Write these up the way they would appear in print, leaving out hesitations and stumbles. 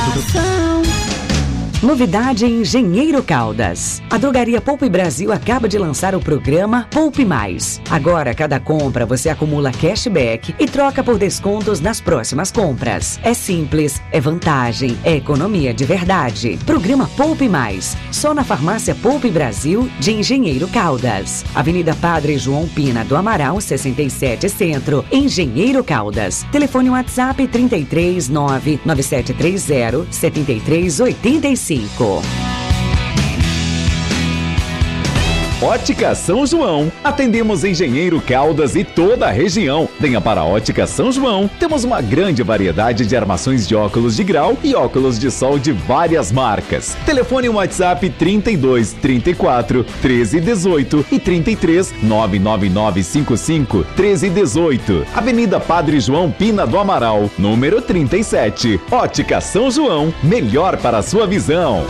Novidade em Engenheiro Caldas. A Drogaria Poupe Brasil acaba de lançar o programa Poupe Mais. Agora, cada compra você acumula cashback e troca por descontos nas próximas compras. É simples, é vantagem, é economia de verdade. Programa Poupe Mais. Só na Farmácia Poupe Brasil de Engenheiro Caldas. Avenida Padre João Pina do Amaral, 67 Centro, Engenheiro Caldas. Telefone WhatsApp 33 99730 7385. Ótica São João. Atendemos Engenheiro Caldas e toda a região. Venha para a Ótica São João. Temos uma grande variedade de armações de óculos de grau e óculos de sol de várias marcas. Telefone WhatsApp 32 34 13 18 e 33 99955 13 18. Avenida Padre João Pina do Amaral, número 37. Ótica São João. Melhor para a sua visão.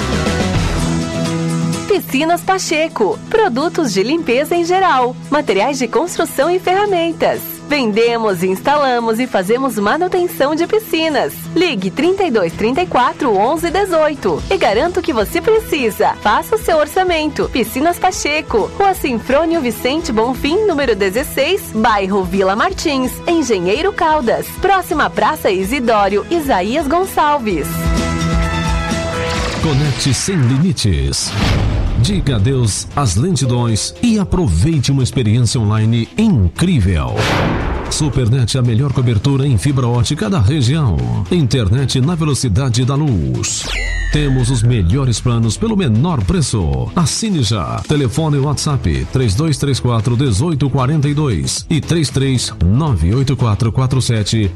Piscinas Pacheco, produtos de limpeza em geral, materiais de construção e ferramentas. Vendemos, instalamos e fazemos manutenção de piscinas. Ligue 32 34 11 18 e garanto que você precisa. Faça o seu orçamento. Piscinas Pacheco, Rua Sinfrônio Vicente Bonfim, número 16, bairro Vila Martins, Engenheiro Caldas, próxima à Praça Isidório Isaías Gonçalves. Conecte sem limites. Diga adeus às lentidões e aproveite uma experiência online incrível. Supernet, a melhor cobertura em fibra ótica da região. Internet na velocidade da luz. Temos os melhores planos pelo menor preço. Assine já. Telefone WhatsApp 3234 1842 e 3398447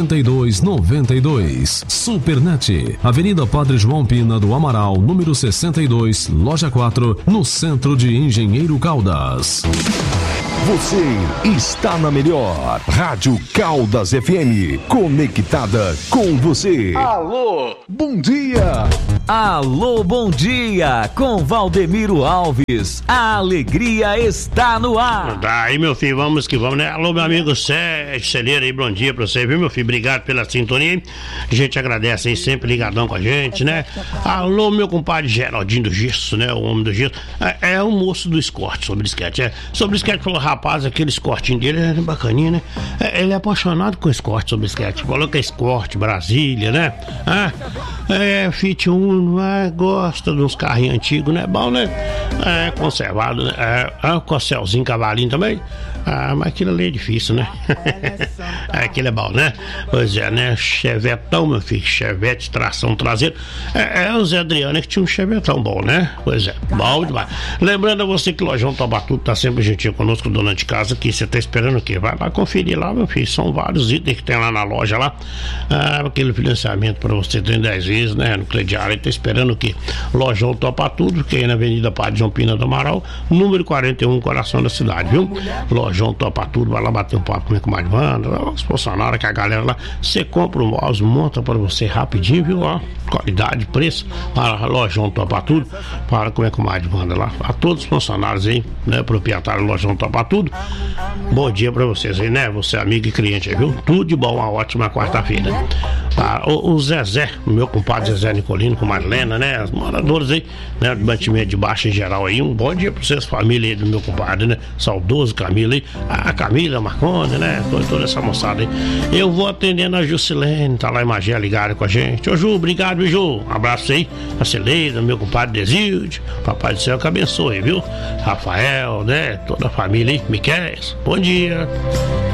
9292. Supernet, Avenida Padre João Pina do Amaral, número 62, loja 4, no centro de Engenheiro Caldas. Você está na melhor Rádio Caldas FM, conectada com você. Alô, bom dia. Alô, bom dia, com Valdemiro Alves. A alegria está no ar. Daí, meu filho, vamos que vamos, né? Alô, meu amigo Sérgio Celeiro aí, bom dia pra você, viu, meu filho? Obrigado pela sintonia. A gente agradece aí, sempre ligadão com a gente, né? Alô, meu compadre Geraldinho do Gesso, né? O homem do Gesso. É o moço do escorte, sobre esquete. Sobre esquete falou, rapaz, aquele escortinho dele é bacaninha, né? Ele é apaixonado com escorte sobre esquete. Falou que é escorte, Brasília, né? Fiat Uno, gosta de uns carrinhos antigos, né? Bom, né? Conservado, né? Corcelzinho, cavalinho também. Mas aquilo ali é difícil, né? Aquilo é bom, né? Pois é, né? Chevetão, meu filho. Chevette, tração traseira. O Zé Adriano que tinha um chevetão bom, né? Pois é, bom demais. Lembrando a você que o Lojão Tobatudo tá sempre gentil conosco, dona de casa, que você tá esperando o quê? Vai lá conferir lá, meu filho. São vários itens que tem lá na loja lá. Aquele financiamento pra você ter 10 vezes, né? No crediário, tá esperando o quê? Lojão Tobatudo, que é na Avenida Padre João Pina do Amaral, número 41, coração da cidade, viu? Lojão Tobatudo, vai lá bater um papo comigo com a Madvanda, os funcionários, que a galera lá, você compra um mouse, monta pra você rapidinho, viu? Ó, qualidade, preço, para Lojão Tobatudo, para comer com a Madvanda lá, a todos os funcionários aí, né? Proprietário do Lojão Tobatudo, bom dia pra vocês aí, né? Você amigo e cliente aí, viu? Tudo de bom, uma ótima quarta-feira. O Zezé, meu compadre Zezé Nicolino, com Marlena, né? As moradores aí, né? Do Bantimento de Baixo em geral aí, um bom dia pra vocês, família aí do meu compadre, né? Saudoso Camila aí, a Camila Marconde, né? Toda essa moçada aí. Eu vou atendendo a Juscelene, tá lá em Magé ligada com a gente. Ô Ju, obrigado, viu, Ju? Um abraço aí, a Celeida, meu compadre Desilde, papai do céu que abençoe, viu? Rafael, né? Toda a família aí, Miquel, bom dia.